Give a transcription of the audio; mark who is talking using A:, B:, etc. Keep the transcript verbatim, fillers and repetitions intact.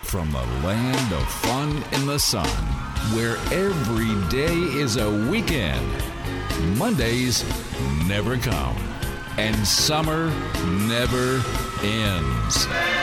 A: From the land of fun in the sun, where every day is a weekend, Mondays never come, and summer never ends.